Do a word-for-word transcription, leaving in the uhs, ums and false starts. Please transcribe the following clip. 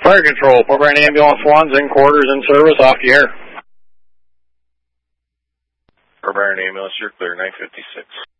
Fire Control, Fort Bryan Ambulance one's in quarters in service, off the air. Fort Bryan Ambulance, you're clear, nine fifty-six.